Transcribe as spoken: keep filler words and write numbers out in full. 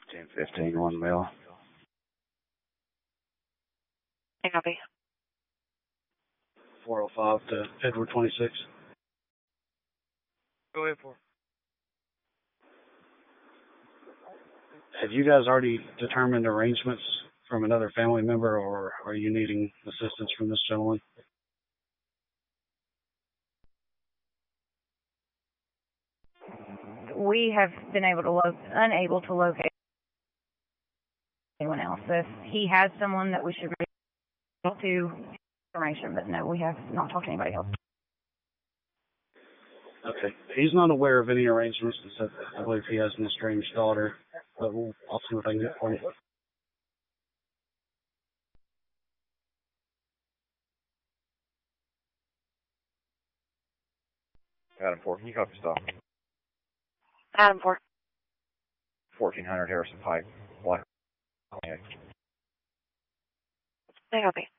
ten fifteen, one mil. Hey, copy. four oh five to Edward twenty-six. Go ahead, for. Have you guys already determined arrangements from another family member, or are you needing assistance from this gentleman? We have been able to lo- unable to locate anyone else. If he has someone that we should be able to information, but no, we have not talked to anybody else. Okay. He's not aware of any arrangements, except I believe he has an estranged daughter, but we'll, I'll see what I can get for you. Adam four, can you copy stop? Adam four. fourteen hundred Harrison Pike, Black. Hey, copy.